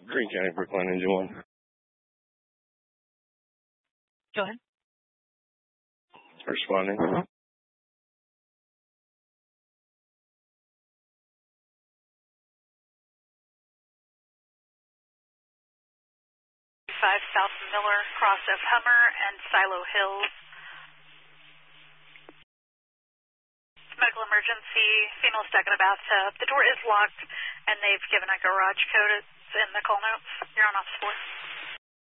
Green County, Brookline, Engine 1. Go ahead. Responding. 5 South Miller, cross of Hummer and Silo Hills. Medical emergency, female stuck in a bathtub. The door is locked and they've given a garage code. It's in the call notes. You're on office 4.